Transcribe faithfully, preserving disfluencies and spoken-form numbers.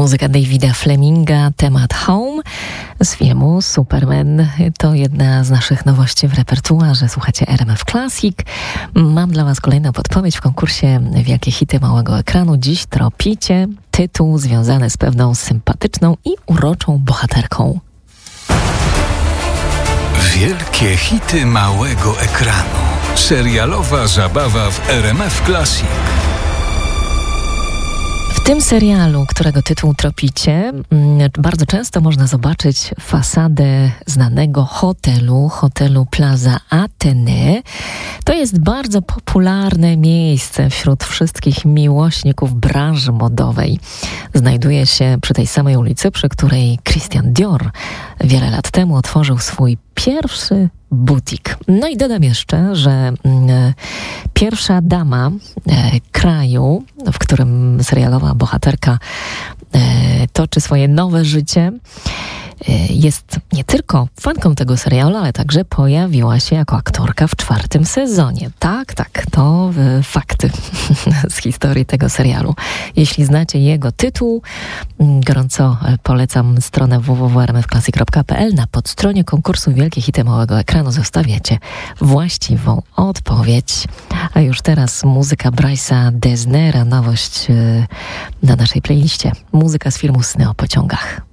Muzyka Davida Fleminga, temat Home z filmu Superman. To jedna z naszych nowości w repertuarze. Słuchacie R M F Classic. Mam dla Was kolejną podpowiedź w konkursie Wielkie Hity Małego Ekranu. Dziś tropicie tytuł związany z pewną sympatyczną i uroczą bohaterką. Wielkie Hity Małego Ekranu. Serialowa zabawa w R M F Classic. W tym serialu, którego tytuł tropicie, bardzo często można zobaczyć fasadę znanego hotelu, hotelu Plaza Athénée. To jest bardzo popularne miejsce wśród wszystkich miłośników branży modowej. Znajduje się przy tej samej ulicy, przy której Christian Dior wiele lat temu otworzył swój pierwszy butik. No i dodam jeszcze, że e, pierwsza dama e, kraju, w którym serialowa bohaterka e, toczy swoje nowe życie, e, jest nie tylko fanką tego serialu, ale także pojawiła się jako aktorka w czwartym sezonie. Tak, tak, to e, fakty z historii tego serialu. Jeśli znacie jego tytuł, gorąco polecam stronę w w w kropka r m f classic kropka p l. Na podstronie konkursu Wielkie Hity Małego Ekranu zostawiacie właściwą odpowiedź. A już teraz muzyka Bryce'a Dessnera, nowość na naszej playliście. Muzyka z filmu Sny o pociągach.